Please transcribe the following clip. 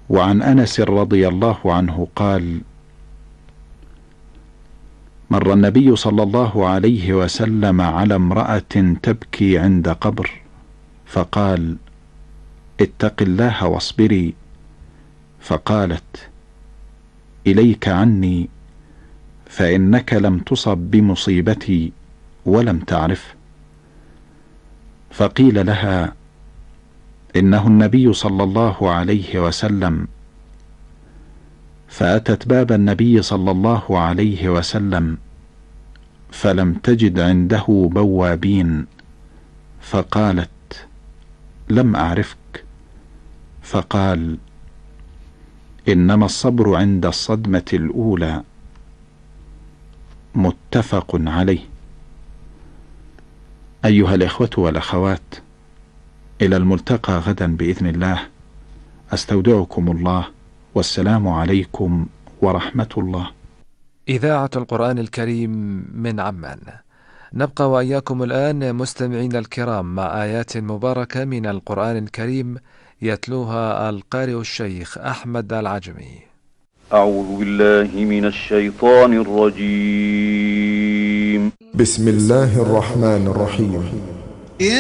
وعن أنس رضي الله عنه قال: مر النبي صلى الله عليه وسلم على امرأة تبكي عند قبر، فقال: اتق الله واصبري. فقالت: إليك عني، فإنك لم تصب بمصيبتي ولم تعرف. فقيل لها: إنه النبي صلى الله عليه وسلم. فأتت باب النبي صلى الله عليه وسلم فلم تجد عنده بوابين، فقالت: لم أعرفك. فقال: إنما الصبر عند الصدمة الأولى. متفق عليه. أيها الإخوة والأخوات، إلى الملتقى غدا بإذن الله. أستودعكم الله، والسلام عليكم ورحمة الله. إذاعة القرآن الكريم من عمان. نبقى وإياكم الآن مستمعين الكرام مع آيات مباركة من القرآن الكريم يتلوها القارئ الشيخ أحمد العجمي. أعوذ بالله من الشيطان الرجيم. بسم الله الرحمن الرحيم.